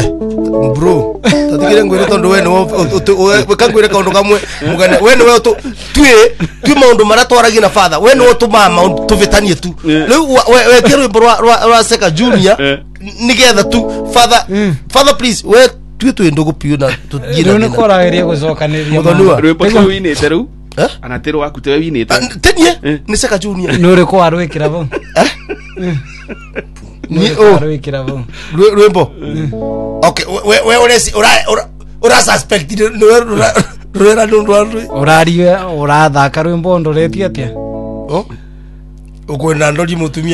bro tatikire ngwire tondu we no kangwire kaundu kamwe mugane we no twi maundu mara twaragia na father we no tu mama tuvitanie tu riu we kero rwa Seka Junior nigetha tu father please we twi ndogo piu na tugira no korageria gucokaniria rwimbo tu winite riu anatero waku tewe winite tenie ni Seka Junior no riko arwikira bo ni arwikira bo rwimbo okay we ora suspect rwera ndo uraria urathaka rwimbo ndoretie atia ukwenda ndori mutumia